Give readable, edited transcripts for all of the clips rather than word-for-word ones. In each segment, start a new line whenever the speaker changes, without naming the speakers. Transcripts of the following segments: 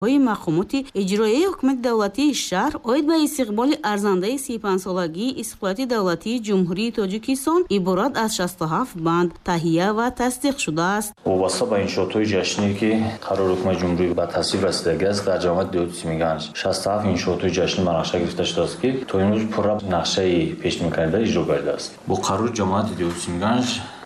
ҳои мақомоти иҷроияи ҳукумати давлатии шаҳр оид ба истиқболи арзандаи 35-солагии истиқлолияти давлатии ҷумҳурии Тоҷикистон иборат аз 67 банд таҳия ва тасдиқ шудааст.
вобаста ба иншоотҳои ҷашние ки қарор ҳукумати ҷумҳурӣ ба тасвиб расидаги аст дар ҷамъияти диҳоти Симиганҷ 67 иншоотҳои ҷашнӣ ба нақша гирифта шудааст ки то имрӯз пурра нақшаи пешниҳкарда иҷро гардидааст. бо қарори ҷамъияти диҳоти Симиганҷ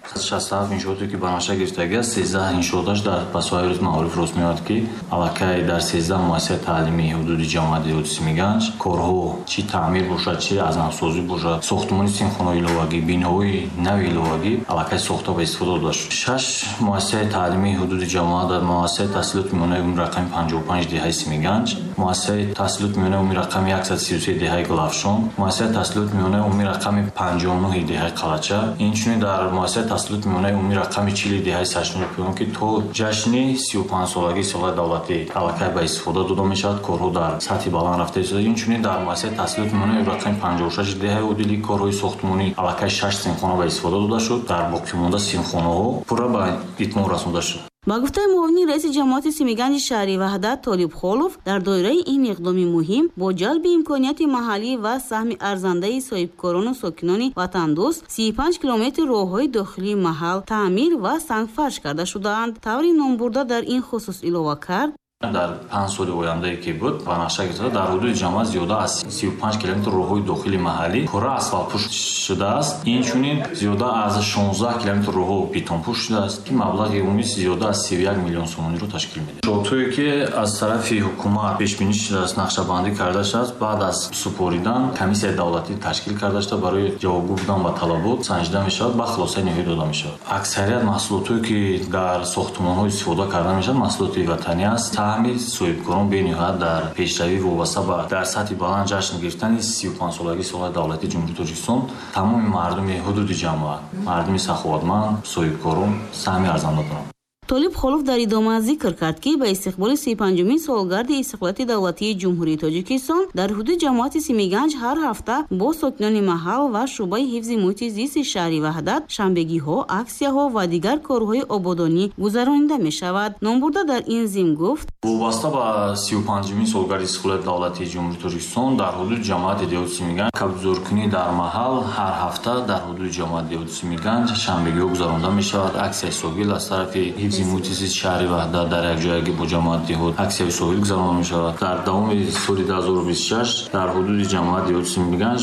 67 иншооте ки ба нақша гирифтаги аст 13 иншооташ дар пасоҳаи рӯз маориф рост меояд ки аллакай дар 13 муассисаи таълимии ҳудуди ҷамъияти диҳоти Симиганҷ корҳо чӣ таъмир бошад чӣ азнавсозӣ бошад сохтмони синхонаҳои иловагӣ биноҳои нави иловагӣ аллакай сохта ба истифода дода шуд. 6 муассисаи таълимии ҳудуди ҷамоат дар муассисаи таҳсилоти миёнаи умри рақами 55 деҳаи Симиганҷ, муассисаи таҳсилоти миёнаи умри рақами 133 деҳаи Гулафшон, муассисаи таҳсилоти миёнаи умри рақами 59 деҳаи Қалача, инчунин дар муассисаи таҳсилоти миёнаи умри рақами 40 деҳаи Саршинҳои Пиён ки то ҷашни 35-солагии Соҳаи давлатӣ аллакай ба истифода дода мешавад. Корҳо дар сатҳи баланд рафта истода. Инчунин дар муассисаи таҳсилоти миёнаи умри рақами 56 деҳаи Одилӣ корҳои сохтмонӣ аллакай 6 синхона ба истифода дода шуд. Дар боқимонда синхонаҳо пурра ба итмом расонида шуд.
ба гуфтаи муовини раиси ҷамоати Симиганҷи шаҳри Ваҳдат Толиб Холов, дар доираи ин иқдоми муҳим бо ҷалби имконияти маҳаллӣ ва саҳми арзандаи соҳибкорону сокинони ватандӯст 35 километри роҳҳои дохилии маҳал таъмир ва сангфарш карда шудаанд. таври номбурда дар ин хусус илова кард:
дар 5 соли ояндае ки буд ба нақша гирифта дар ҳудуди ҷамъият зиёда аз 35 километр роҳҳои дохили маҳаллӣ пурра асфалтпӯш шудааст. инчунин зиёда аз 16 километр роҳҳо бетонпӯш шудааст ки маблағи умумӣ зиёда аз 31 миллион сомониро ташкил медиҳад. шотое ки аз тарафи ҳукумат пешбинӣ шудааст нақшабандӣ карда шудааст баъд аз супоридан комиссияи давлатӣ ташкил карда шуда барои ҷавобгӯ будан ба талабот санҷида мешавад ба хулосаи ниҳоӣ дода мешавад. аксарият маҳсулотое ки дар сохтмонҳо истифода карда мешавад маҳсулоти ватанӣ аст. таъмир соҳибкорон бениҳоят дар пешравӣ вобаста ба дар сатҳи баланд ҷашн гирифтани 35-солагии Соҳаи давлатии ҷумҳурии Тоҷикистон тамоми мардуми ҳудуди ҷамоат мардуми саховатманд соҳибкорон саҳми арзанда доранд.
Толиб Холов дар идома зикр кард ки ба истиқболи 35-умин солгарди истиқлолияти давлатии ҷумҳурии Тоҷикистон дар ҳудуди ҷамоати Симиганҷ ҳар ҳафта бо сокинони маҳал ва шуъбаи ҳифзи муҳити зисти шаҳри Ваҳдат шанбегиҳо, аксияҳо ва дигар корҳои ободонӣ гузаронида мешавад. Номбурда дар ин зим гуфт:
вобаста ба 35-умин солгарди истиқлолияти давлатии ҷумҳурии Тоҷикистон дар ҳудуди ҷамоати диҳоти Симиганҷ кабзоркунӣ дар маҳал ҳар ҳафта дар ҳудуди ҷамоати диҳоти Симиганҷ шанбегиҳо гузаронида мешавад. аксияи соҳил аз тарафи муҳити шаҳри Ваҳдат дар якҷоягӣ бо ҷамоати диҳот аксияи соҳил гузаронида мешавад. дар давоми соли 2026 дар ҳудуди ҷамоати диҳоти Симиганҷ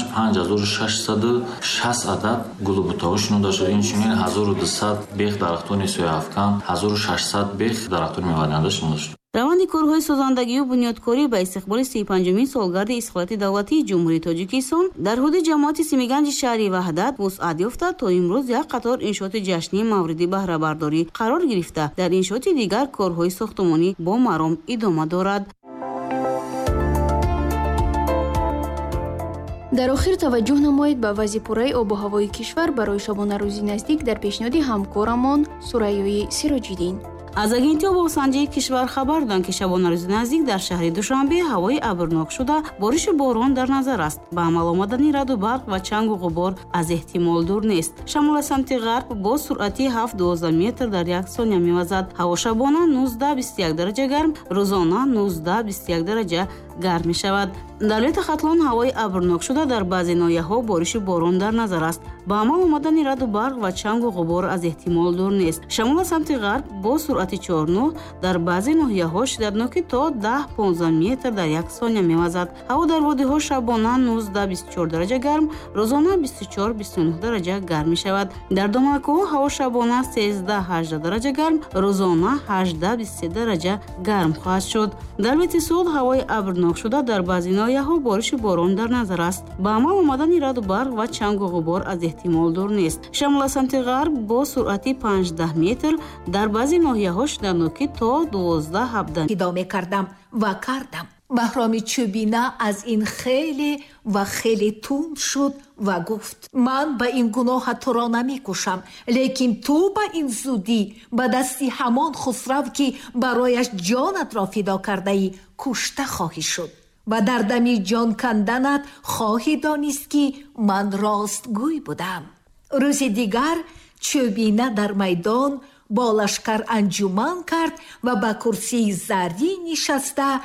5660 адад гулу бутаҳо шинода шуд. инчунин 1200 бех дарахтони сояафкан, 1600 бех дарахтони мевадиҳанда шинода шуд.
раванди корҳои созандагию бунёдкорӣ ба истиқболи 35-умин солгарди истиқлолияти давлатии ҷумҳурии Тоҷикистон дар ҳудуди ҷамоати Симиганҷи шаҳри Ваҳдат вусъат ёфта то имрӯз як қатор иншооти ҷашнии мавриди баҳрабардорӣ қарор гирифта. дар иншооти дигар корҳои сохтмонӣ бо маром идома дорад.
дар охир таваҷҷӯҳ намоед ба вазъи пурраи обу ҳавои кишвар барои шабонарӯзи наздик дар пешниҳоди ҳамкорамон Сурайёи Сироҷиддин.
аз агентии обовсанҷии кишвар хабар доданд ки шабонарӯзи наздик дар шаҳри Душанбе ҳавои абрнок шуда бориши борон дар назар аст. ба амал омадани раъду барқ ва чангу ғубор аз эҳтимол дур нест. шамоли самти ғарб бо суръати 7-12 метр дар як сония мевазад. ҳаво шабона 19-21 дараҷа гарм, рӯзона 19-21 дараҷа гарм мешавад. дар вилояти Хатлон ҳавои абрнок шуда дар баъзе ноҳияҳо бориши борон дар назар аст. ба амал омадани раъду барқ ва чангу ғубор аз эҳтимол дур нест. шамоли самти ғарб бо суръати 4-9 дар баъзе ноҳияҳо шиддатноки то 10-15 метр дар як сония мевазад. ҳаво дар водиҳо шабона 19-24 дараҷа гарм, рӯзона 24-29 дараҷа гарм мешавад. дар доманакӯҳо ҳаво шабона 13-18 дараҷа гарм, рӯзона 18-23 дараҷа гарм хоҳад шуд. дар вилояти Суд ҳавои абрнок шуда дар баъзе ноҳияҳо бориши борон дар назар аст. ба амал омадани раъду барқ ва чангу ғубор аз эҳтимол дур нест. шамоли самти ғарб бо суръати 5-10 метр дар баъзе ноҳияҳо шиддатноки то 12-17
пидо мекардам ва кардам. баҳроми Чӯбина аз ин хеле ва хеле тунд шуд ва гуфт: ман ба ин гуноҳа туро намекушам, лекин ту ба ин зудӣ ба дасти ҳамон Хусрав ки барояш ҷонатро фидо кардаӣ кушта хоҳӣ шуд ва дар дами ҷон канданат хоҳӣ донист ки ман ростгӯй будам. рӯзи дигар Чӯбина дар майдон бо лашкар анҷуман кард ва ба курсии заррӣ нишаста